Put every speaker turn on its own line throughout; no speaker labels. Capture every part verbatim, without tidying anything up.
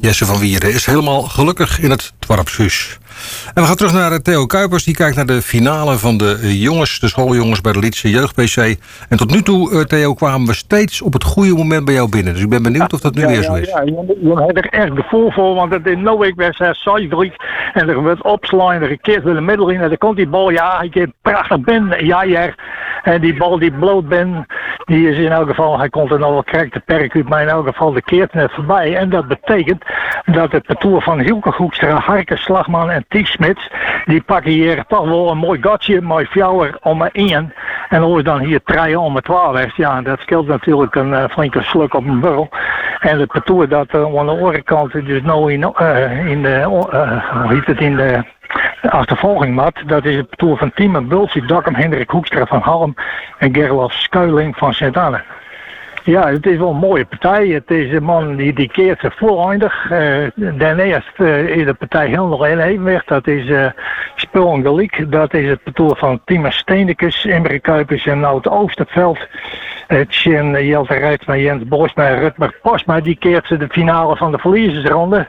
Jesse van Wieren is helemaal gelukkig in het Dwarpshuis. En we gaan terug naar Theo Kuipers. Die kijkt naar de finale van de jongens, de schooljongens bij de Lietse Jeugd P C. En tot nu toe, Theo, kwamen we steeds op het goede moment bij jou binnen. Dus ik ben benieuwd of dat nu
ja,
weer zo is.
Ja, ja. Je hebt er echt gevoel voor, want het is nou week wedstrijd zes drie. En er wordt opslaan, er keert weer de middel in. En dan komt die bal, ja, ik heb prachtig ben, ja, ja. En die bal die bloot ben, die is in elk geval, hij komt er nog wel krijgt de perk uit, maar in elk geval de keert net voorbij. En dat betekent dat het parcours van Hielke Hoekstra, Harke Slagman en Ties Smits, die pakken hier toch wel een mooi gatje, mooi fjouwer om een één. En dan is dan hier treien om het twaalf. Ja, dat scheelt natuurlijk een uh, flinke sluk op een burrel. En het parcours dat uh, aan de andere kant dus nou in, uh, in de, uh, hoe heet het, in de achtervolging mat, dat is het parcours van Tiemen Bultje, Dokkum, Hendrik Hoekstra van Halm en Gerlof Skuiling van Sint-Anne. Ja, het is wel een mooie partij. Het is een man die, die keert zich voleindig. Uh, daarnaast uh, is de partij heel nog in evenwicht. Dat is uh, Spul en Galiek. Dat is het parcours van Timo Steenekes, Imre Kuipers en Nout Oosterveld. Het is uh, Jelte Rijtsma, Jens Bosma en Rutger Posma. Die keert ze de finale van de verliezersronde.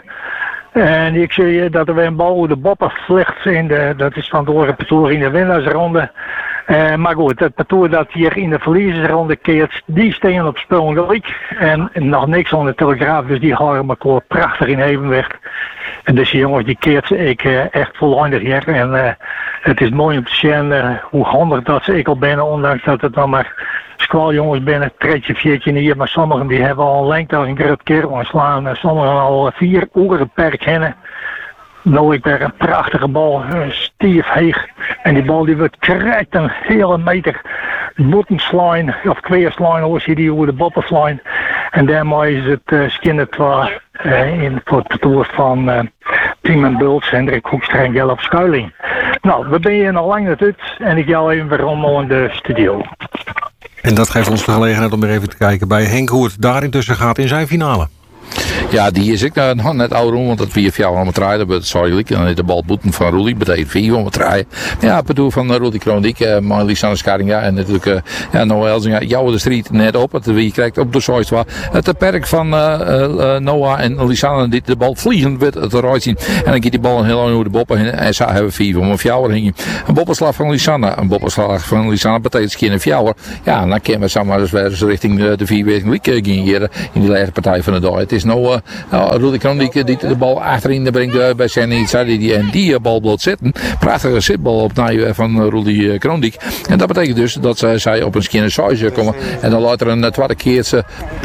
En ik zie je dat er weer een bal de boppen vliegt. In de, dat is van het parcours in de winnaarsronde. Uh, maar goed, het parcours dat hier in de verliezersronde keert, die staan op Spul en Galiek. En nog niks aan de Telegraaf, dus die houden elkaar prachtig in evenwicht. En dus die jongens die keert ik uh, echt voleindig hier. En uh, het is mooi om te zien uh, hoe handig dat ze ik al binnen, ondanks dat het dan maar squaljongens binnen, treetje, viertje hier. Maar sommigen die hebben al een lengte als een groot keer ontslaan. Uh, sommigen al vier oren per kennen. Nou, ik ben een prachtige bal, stief heeg. En die bal die wordt krijgt een hele meter bottenslaan, of kweerslaan, hoe zie je die over de bottenslaan. En daarmee is het uh, skinnen twa uh, in voor het parcours van uh, Tiemen Bults, Hendrik Hoekstra en Gerlof Skuiling. Nou, we zijn hier nog lang natuurlijk en ik jou even weer om in de studio.
En dat geeft ons de gelegenheid om weer even te kijken bij Henk hoe het daar intussen gaat in zijn finale.
Ja, die is ik uh, nog net ouder, want dat vier jaar om het draaien, dat zou je en dan is de bal boeten van Roelie, betekent vier om het draaien. Ja, het bedoel van uh, Roelie Kroondiek, uh, Marlies Sanderskaring, ja, en natuurlijk, uh, ja, Noah Elzinga, jouw de street net op, het wie krijgt op de Soistwa. Het perk van uh, uh, Noah en Lisanne, die de bal vliegend werd het eruit zien. En dan gaat die bal een heel lang over de boppen en zo hebben we vier om een fjouwer hingen. Een boppenslag van Lisanne, een boppenslag van Lisanne betekent geen een fjouwer. Ja, dan kunnen we samen dus weer richting de, de vier week gaan hier in die lege partij van de dag. Het is nou uh, uh, Roelie Kroondiek die de bal achterin brengt uh, bij Senny die en die uh, bal bloot zitten. Prachtige zitbal op naar van uh, Roelie uh, Kroondiek. En dat betekent dus dat uh, zij op een skinner size komen. En dan later een uh, tweede keertje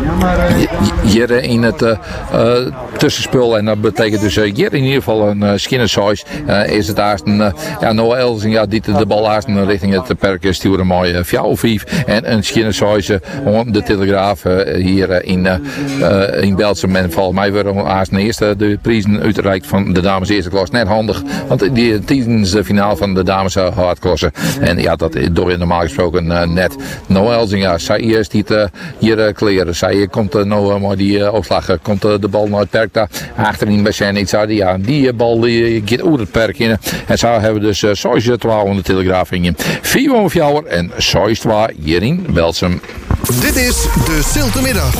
hier uh, in het uh, uh, tussenspul. En dat betekent dus uh, hier in ieder geval een uh, skinner size. Uh, is het eerst een uh, ja, Noah Elzinga die de bal eerst richting het perk sturen mooi uh, vier of vijf. En een skinner size uh, de Telegraaf uh, hier uh, in, uh, uh, in Belsum. En volgens mij worden als de eerste de prijzen uitgereikt van de dames eerste klas. Net handig, want die tijdens de finale van de dames hardklasse. En ja, dat door in normaal gesproken uh, net. Noah Elzinga, zij eerst die uh, hier uh, kleren. Zij komt uh, nou uh, maar die uh, opslag, uh, komt uh, de bal naar het perk daar. Achterin bij zijn iets uit. Ja, die uh, bal die gaat over het perk in. En zo hebben we dus uh, zes twaalf aan de Telegraaf in. vier om fjouwer en zes twaalf hier in Belsum.
Dit is de Ziltermiddag.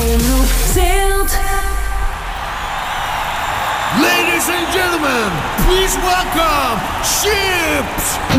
Ladies and gentlemen, please welcome Chips!